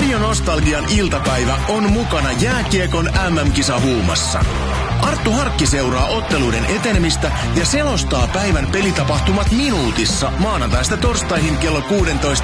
Radio Nostalgian iltapäivä on mukana jääkiekon MM-kisahuumassa. Arttu Harkki seuraa otteluiden etenemistä ja selostaa päivän pelitapahtumat minuutissa maanantaista torstaihin kello 16